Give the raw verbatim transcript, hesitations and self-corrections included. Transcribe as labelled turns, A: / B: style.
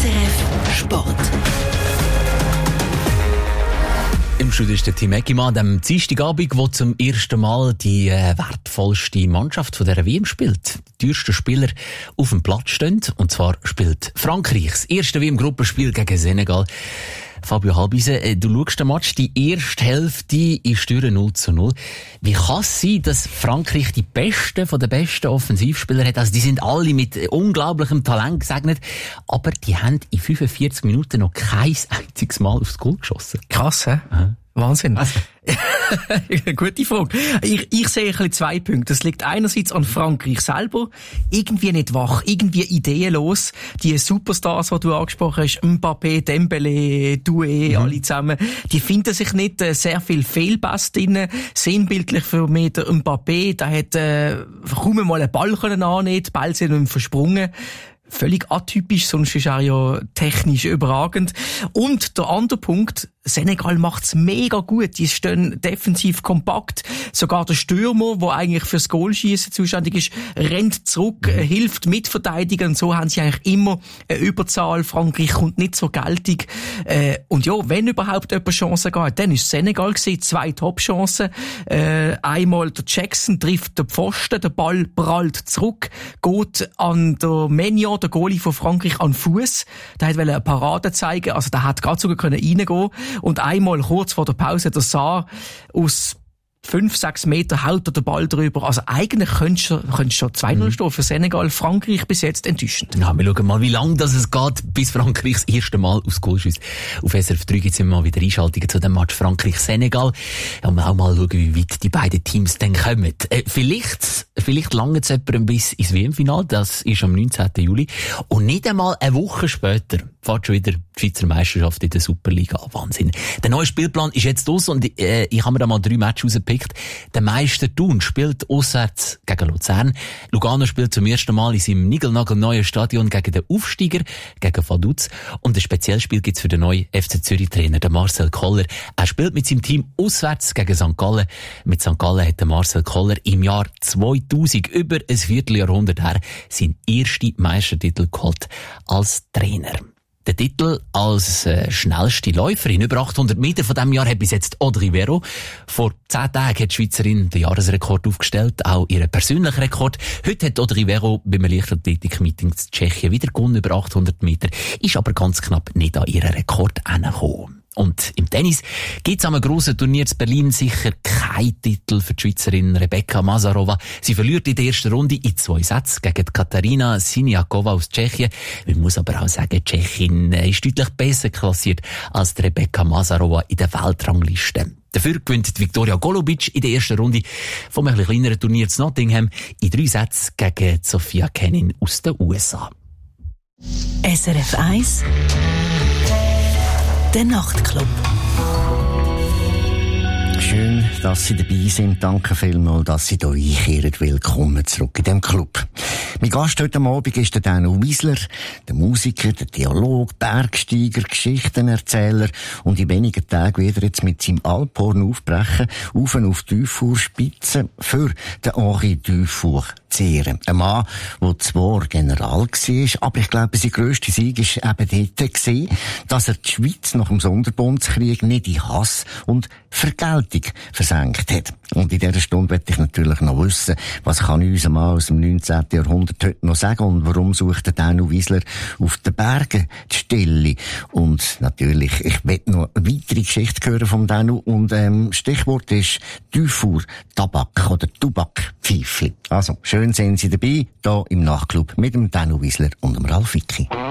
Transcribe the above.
A: S R F Sport.
B: Im Studio ist der Team Eckimann am Dienstagabend, wo zum ersten Mal die äh, wertvollste Mannschaft von dieser W M spielt. Die teuersten Spieler auf dem Platz stehen. Und zwar spielt Frankreich das erste W M-Gruppenspiel gegen Senegal. Fabio Halbise, äh, du schaust den Match, die erste Hälfte ist durch null zu null. Wie kann es sein, dass Frankreich die besten von den besten Offensivspielern hat? Also die sind alle mit unglaublichem Talent gesegnet, aber die haben in fünfundvierzig Minuten noch kein einziges Mal aufs Goal geschossen.
C: Krass, hä?
B: Aha.
C: Wahnsinn.
B: Also.
C: Gute Frage. Ich, ich sehe ein bisschen zwei Punkte. Das liegt einerseits an Frankreich selber. Irgendwie nicht wach, irgendwie ideenlos. Die Superstars, die du angesprochen hast, Mbappé, Dembélé, Doué, mhm. alle zusammen, die finden sich nicht äh, sehr viel Fehlpass drin. Sinnbildlich für mich der Mbappé, der hat äh, kaum mal einen Ball können annehmen, die Ball sind ihm versprungen. Völlig atypisch, sonst ist er ja technisch überragend. Und der andere Punkt, Senegal macht's mega gut. Die stehen defensiv kompakt. Sogar der Stürmer, der eigentlich fürs Goalschießen zuständig ist, rennt zurück, mhm. hilft mitverteidigen. Und so haben sie eigentlich immer eine Überzahl. Frankreich kommt nicht so geltig. Äh, und ja, wenn überhaupt jemand Chancen geht, dann ist Senegal gewesen. Zwei Top-Chancen. Äh, einmal der Jackson trifft den Pfosten, der Ball prallt zurück, geht an der Maignan, der Goalie von Frankreich, an Fuß. Der hat eine Parade zeigen, also der hat gerade sogar reingehen können. Und einmal kurz vor der Pause der Saar aus fünf, sechs Meter haut er den Ball drüber. Also eigentlich könntest du könntest schon zwei null mhm. stehen für Senegal. Frankreich bis jetzt enttäuschend.
B: Ja, wir schauen mal, wie lange das es geht, bis Frankreich das erste Mal aufs Goal schießt. Auf S R F drei gibt es immer mal wieder Einschaltungen zu dem Match Frankreich-Senegal. Ja, und auch mal schauen, wie weit die beiden Teams dann kommen. Äh, vielleicht, vielleicht lange es jemandem bis ins W M-Final. Das ist am neunzehnten Juli. Und nicht einmal eine Woche später fährt schon wieder die Schweizer Meisterschaft in der Superliga an. Wahnsinn. Der neue Spielplan ist jetzt aus und äh, ich habe mir da mal drei Matches rausgepickt. Der Meister Thun spielt auswärts gegen Luzern. Lugano spielt zum ersten Mal in seinem niegelnagelneuen Stadion gegen den Aufsteiger, gegen Vaduz. Und ein Speziellspiel gibt's für den neuen F C Zürich-Trainer, den Marcel Koller. Er spielt mit seinem Team auswärts gegen Sankt Gallen. Mit Sankt Gallen hat der Marcel Koller im Jahr zweitausend, über ein Vierteljahrhundert her, seinen ersten Meistertitel geholt als Trainer. Der Titel als äh, schnellste Läuferin über achthundert Meter von diesem Jahr hat bis jetzt Audrey Vero. Vor zehn Tagen hat die Schweizerin den Jahresrekord aufgestellt, auch ihren persönlichen Rekord. Heute hat Audrey Vero beim Leichtathletik-Meeting in Tschechien wieder gewonnen über achthundert Meter, ist aber ganz knapp nicht an ihren Rekord herangekommen. Und im Tennis gibt's am grossen Turnier in Berlin sicher keinen Titel für die Schweizerin Rebecca Mazarova. Sie verliert in der ersten Runde in zwei Sätzen gegen Katarina Siniakova aus Tschechien. Man muss aber auch sagen, die Tschechin ist deutlich besser klassiert als die Rebecca Mazarova in der Weltrangliste. Dafür gewinnt Viktoria Golubic in der ersten Runde vom etwas kleineren Turnier zu Nottingham in drei Sätzen gegen Sofia Kenin aus den U S A.
A: S R F eins Der Nachtclub.
D: Schön, dass Sie dabei sind. Danke vielmals, dass Sie hier einkehren. Willkommen zurück in diesem Club. Mein Gast heute Abend ist der Dano Wiesler, der Musiker, der Theologe, Bergsteiger, Geschichtenerzähler und in wenigen Tagen wird er jetzt mit seinem Alphorn aufbrechen, auf und auf die Dufour-Spitze für den Henri Dufour zu ehren. Ein Mann, der zwar General war, aber ich glaube, sein grösster Sieg war eben dort gewesen, dass er die Schweiz nach dem Sonderbundskrieg nicht in Hass und Vergeltung versenkt hat. Und in dieser Stunde möchte ich natürlich noch wissen, was kann unser Mann aus dem neunzehnten Jahrhundert heute noch sagen und warum sucht der Dano Wiesler auf den Bergen die Stille. Und natürlich, ich möchte noch eine weitere Geschichte hören vom Dano und ähm, Stichwort ist Dufour, Tabak oder Tubak-Pfeifli. Also, schön sind Sie dabei, hier im Nachtclub mit dem Dano Wiesler und dem Ralf Wicki.